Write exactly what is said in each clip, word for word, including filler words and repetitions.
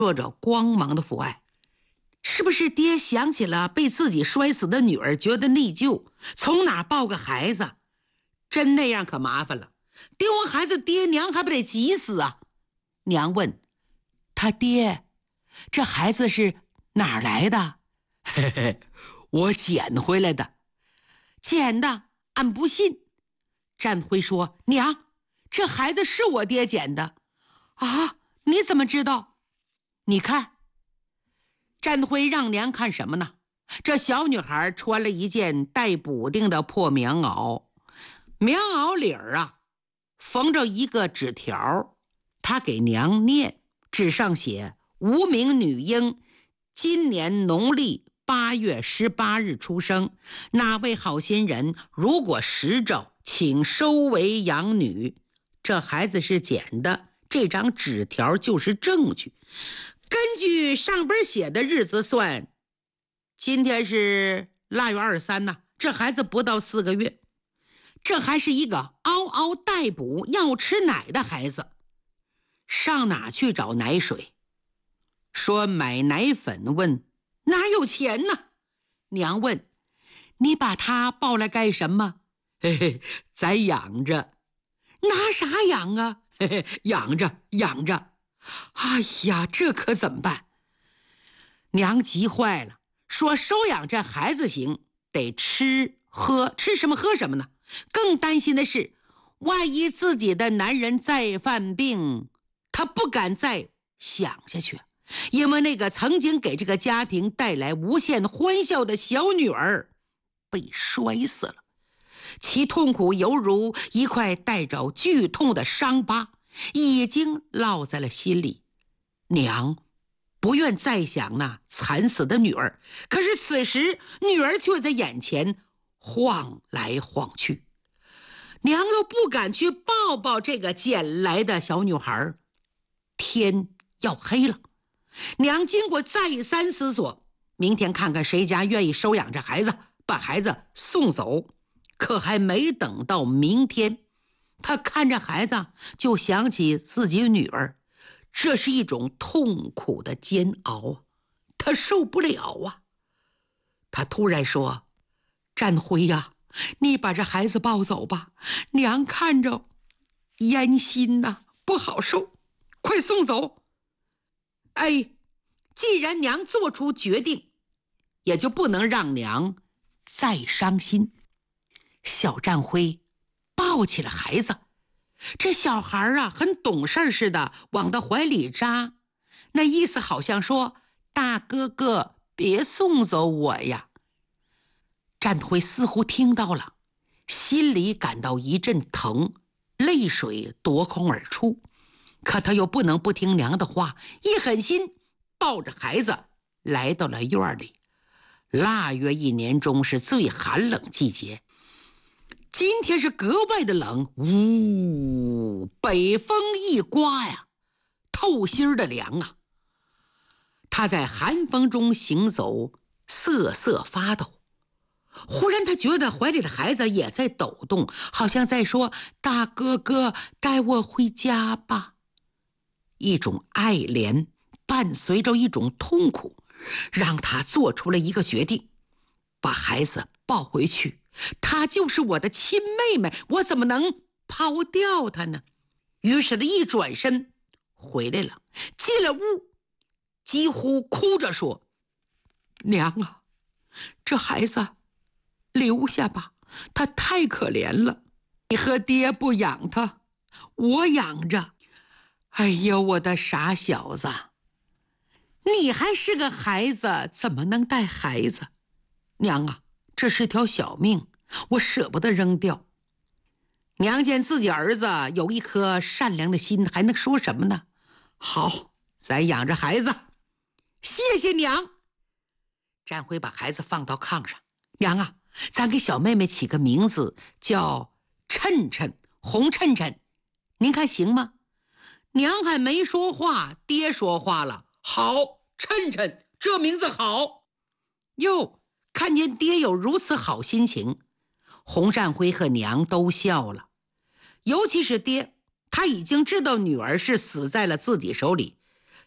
烁着光芒的父爱。是不是爹想起了被自己摔死的女儿，觉得内疚，从哪抱个孩子？真那样可麻烦了，丢完孩子，爹娘还不得急死啊？娘问他爹，这孩子是哪儿来的？嘿嘿，我捡回来的。捡的？俺不信。战辉说，娘，这孩子是我爹捡的。啊，你怎么知道？你看。战辉让娘看什么呢？这小女孩穿了一件带补丁的破棉袄，棉袄里儿啊缝着一个纸条，她给娘念，纸上写：无名女婴，今年农历八月十八日出生，哪位好心人如果实着，请收为养女。这孩子是捡的，这张纸条就是证据。根据上边写的日子算，今天是腊月二十三呢，这孩子不到四个月，这还是一个嗷嗷待哺要吃奶的孩子。上哪去找奶水？说买奶粉，问哪有钱呢？娘问你把他抱来干什么？嘿嘿，咱养着。拿啥养啊？嘿嘿，养着养着。哎呀，这可怎么办？娘急坏了，说收养这孩子行，得吃喝，吃什么喝什么呢？更担心的是，万一自己的男人再犯病，她不敢再想下去，因为那个曾经给这个家庭带来无限欢笑的小女儿被摔死了，其痛苦犹如一块带着剧痛的伤疤，已经烙在了心里。娘不愿再想那惨死的女儿，可是此时女儿却在眼前晃来晃去，娘又不敢去抱抱这个捡来的小女孩。天要黑了，娘经过再三思索，明天看看谁家愿意收养这孩子，把孩子送走。可还没等到明天，他看着孩子就想起自己女儿，这是一种痛苦的煎熬，他受不了啊。他突然说，战辉呀，你把这孩子抱走吧，娘看着烟心呐，不好受，快送走。哎，既然娘做出决定，也就不能让娘再伤心。小战辉抱起了孩子，这小孩啊很懂事似的往他怀里扎，那意思好像说，大哥哥别送走我呀。战辉似乎听到了，心里感到一阵疼，泪水夺空而出，可他又不能不听娘的话，一狠心抱着孩子来到了院里。腊月一年中是最寒冷季节，今天是格外的冷，呜，北风一刮呀，透心的凉啊。他在寒风中行走，瑟瑟发抖。忽然他觉得怀里的孩子也在抖动，好像在说，大哥哥带我回家吧。一种爱怜伴随着一种痛苦，让他做出了一个决定，把孩子抱回去。她就是我的亲妹妹，我怎么能抛掉她呢？于是他一转身回来了，进了屋，几乎哭着说，娘啊，这孩子留下吧，他太可怜了，你和爹不养他，我养着。哎呀，我的傻小子，你还是个孩子，怎么能带孩子？娘啊，这是条小命，我舍不得扔掉。娘见自己儿子有一颗善良的心，还能说什么呢？好，咱养着孩子。谢谢娘。战辉把孩子放到炕上，娘啊，咱给小妹妹起个名字，叫趁趁，红趁趁，您看行吗？娘还没说话，爹说话了，好，趁趁，这名字好。哟，看见爹有如此好心情，洪战辉和娘都笑了，尤其是爹，他已经知道女儿是死在了自己手里，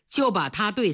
就把他对